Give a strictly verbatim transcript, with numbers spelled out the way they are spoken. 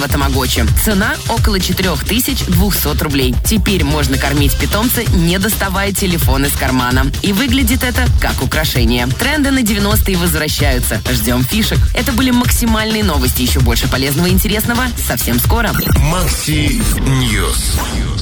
тамагочи. Цена около четыре тысячи двести рублей. Теперь можно кормить питомца, не доставая телефон из кармана. И выглядит это как украшение. Тренды на девяностые возвращаются. Ждем фишек. Это были максимальные новости. Еще больше полезного и интересного совсем скоро. Макси Ньюс.